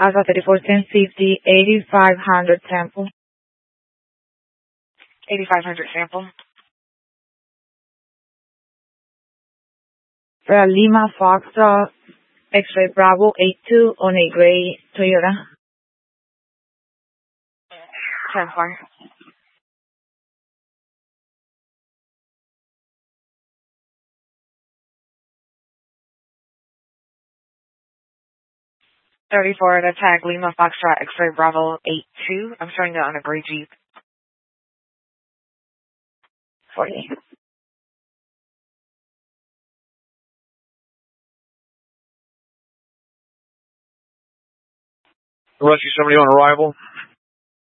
Alpha 341050, 8500 sample. 8500 sample. Lima Foxtrot, X-Ray Bravo 82 on a gray Toyota. 10-4. $34 to tag Lima Foxtrot X-Ray Bravo 82. I'm showing it on a gray Jeep. 40. Rescue somebody on arrival.